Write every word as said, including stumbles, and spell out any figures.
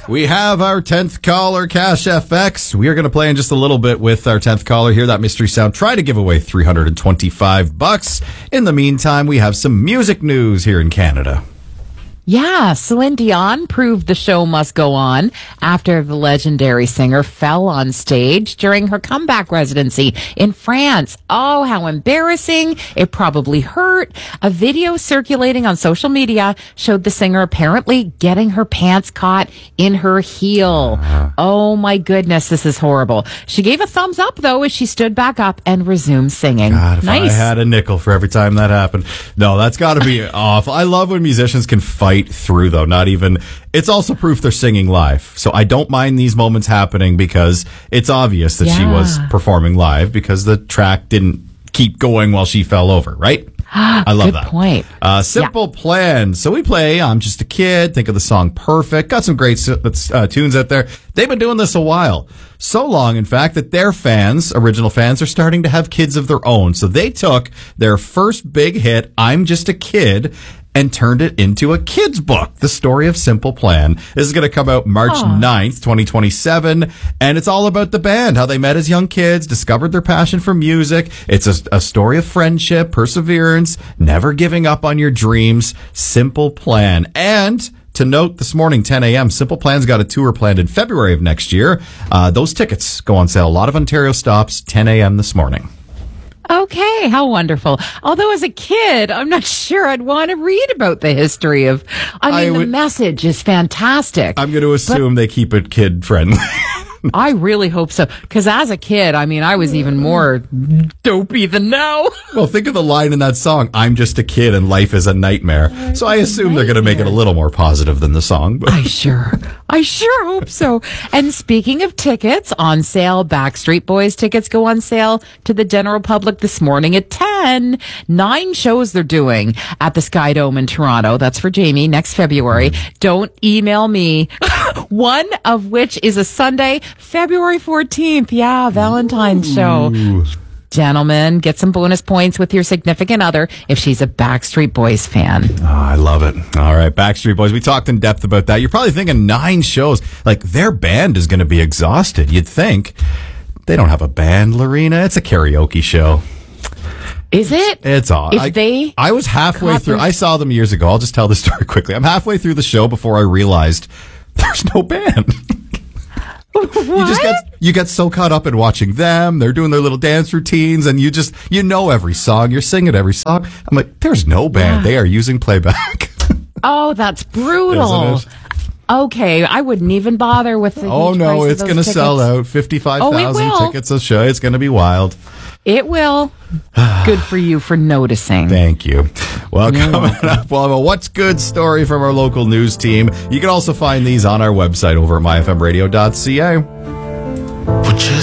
We have our tenth caller, Cash F X. We are going to play in just a little bit with our tenth caller. Hear that mystery sound. Try to give away three hundred twenty-five bucks. In the meantime, we have some music news here in Canada. Yeah, Celine Dion proved the show must go on after the legendary singer fell on stage during her comeback residency in France. Oh, how embarrassing. It probably hurt. A video circulating on social media showed the singer apparently getting her pants caught in her heel. Oh my goodness, this is horrible. She gave a thumbs up though as she stood back up and resumed singing. God, if nice. I had a nickel for every time that happened. No, that's got to be awful. I love when musicians can fight through, though. Not even, it's also proof they're singing live. So I don't mind these moments happening because it's obvious that yeah. she was performing live because the track didn't keep going while she fell over, right? I love Good that. point. Uh, Simple yeah. Plan. So we play I'm Just a Kid. Think of the song Perfect. Got some great uh, tunes out there. They've been doing this a while. So long, in fact, that their fans, original fans, are starting to have kids of their own. So they took their first big hit, I'm Just a Kid, and turned it into a kid's book, The Story of Simple Plan. This is going to come out March ninth, twenty twenty-seven, and it's all about the band, how they met as young kids, discovered their passion for music. It's a, a story of friendship, perseverance, never giving up on your dreams, Simple Plan. And to note, this morning, ten a.m., Simple Plan's got a tour planned in February of next year. Uh, those tickets go on sale. A lot of Ontario stops, ten a.m. this morning. Okay, how wonderful. Although as a kid, I'm not sure I'd want to read about the history of, I mean, I would, the message is fantastic. I'm going to assume they keep it kid friendly. I really hope so. Because as a kid, I mean, I was even more dopey than now. Well, think of the line in that song, I'm just a kid and life is a nightmare. So I assume they're going to make it a little more positive than the song. But. I sure, I sure hope so. And speaking of tickets on sale, Backstreet Boys tickets go on sale to the general public this morning at ten. Nine shows they're doing at the Sky Dome in Toronto. That's for Jamie next February. Don't email me. One of which is a Sunday, February fourteenth. Yeah, Valentine's Ooh. Show. Gentlemen, get some bonus points with your significant other if she's a Backstreet Boys fan. Oh, I love it. All right, Backstreet Boys. We talked in depth about that. You're probably thinking nine shows. Like, their band is going to be exhausted. You'd think. They don't have a band, Lorena. It's a karaoke show. Is it? It's odd. If I, they I was halfway through. Their... I saw them years ago. I'll just tell the story quickly. I'm halfway through the show before I realized there's no band. What? You just get you get so caught up in watching them. They're doing their little dance routines, and you just you know every song. You're singing every song. I'm like, there's no band. Yeah. They are using playback. Oh, that's brutal. Isn't it? Okay, I wouldn't even bother with the. Oh no, it's going to sell out. Fifty-five thousand oh, tickets a show. It's going to be wild. It will. Good for you for noticing. Thank you. Well, coming up, we'll have a What's Good story from our local news team. You can also find these on our website over at my f m radio dot c a.